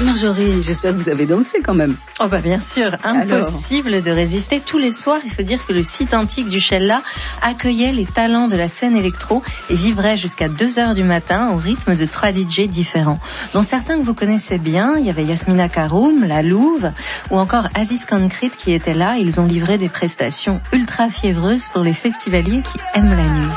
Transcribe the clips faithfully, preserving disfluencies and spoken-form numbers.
Marjorie, j'espère que vous avez dansé quand même. Oh bah bien sûr, impossible Alors. de résister. Tous les soirs, il faut dire que le site antique du Sheila accueillait les talents de la scène électro et vibrait jusqu'à deux heures du matin au rythme de trois D J différents, dont certains que vous connaissez bien. Il y avait Yasmina Karoum, La Louve, ou encore Aziz Concrete qui étaient là. Ils ont livré des prestations ultra fiévreuses pour les festivaliers qui aiment la nuit.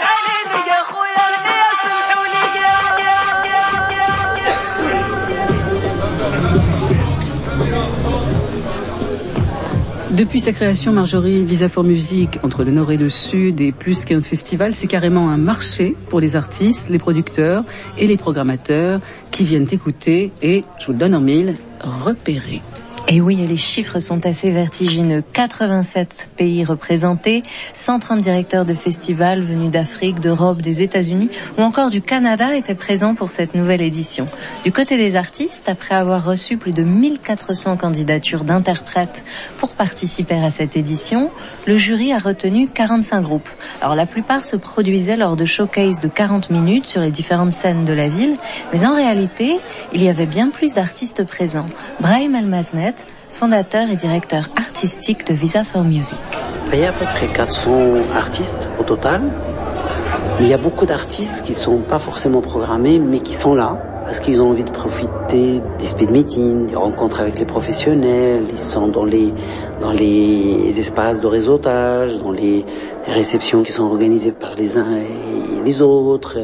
Depuis sa création, Marjorie, Visa for Music, entre le Nord et le Sud, et plus qu'un festival, c'est carrément un marché pour les artistes, les producteurs et les programmateurs qui viennent écouter et, je vous le donne en mille, repérer. Et oui, et les chiffres sont assez vertigineux. quatre-vingt-sept pays représentés, cent trente directeurs de festivals venus d'Afrique, d'Europe, des États-Unis ou encore du Canada étaient présents pour cette nouvelle édition. Du côté des artistes, après avoir reçu plus de mille quatre cents candidatures d'interprètes pour participer à cette édition, le jury a retenu quarante-cinq groupes. Alors la plupart se produisaient lors de showcases de quarante minutes sur les différentes scènes de la ville, mais en réalité, il y avait bien plus d'artistes présents. Brahim Almaznet, fondateur et directeur artistique de Visa for Music. Il y a à peu près quatre cents artistes au total. Mais il y a beaucoup d'artistes qui ne sont pas forcément programmés, mais qui sont là parce qu'ils ont envie de profiter des speed meetings, des rencontres avec les professionnels. Ils sont dans les dans les espaces de réseautage, dans les réceptions qui sont organisées par les uns et les autres.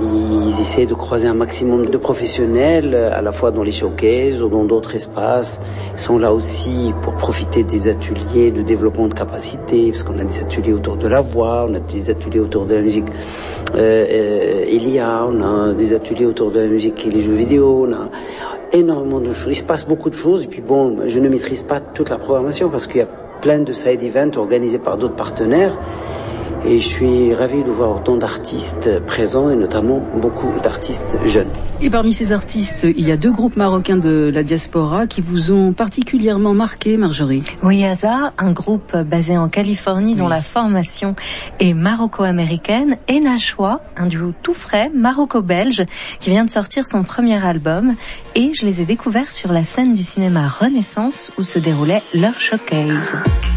Ils essaient de croiser un maximum de professionnels, à la fois dans les showcases ou dans d'autres espaces. Ils sont là aussi pour profiter des ateliers de développement de capacité, parce qu'on a des ateliers autour de la voix, on a des ateliers autour de la musique euh, euh, il y a, on a des ateliers autour de la musique et les jeux vidéo, on a énormément de choses. Il se passe beaucoup de choses, et puis bon, je ne maîtrise pas toute la programmation parce qu'il y a plein de side events organisés par d'autres partenaires. Et je suis ravi de voir autant d'artistes présents et notamment beaucoup d'artistes jeunes. Et parmi ces artistes, il y a deux groupes marocains de la diaspora qui vous ont particulièrement marqué, Marjorie. Oui, Aza, un groupe basé en Californie dont oui. la formation est maroco-américaine, et Nashwa, un duo tout frais, maroco-belge, qui vient de sortir son premier album. Et je les ai découverts sur la scène du cinéma Renaissance où se déroulait leur showcase.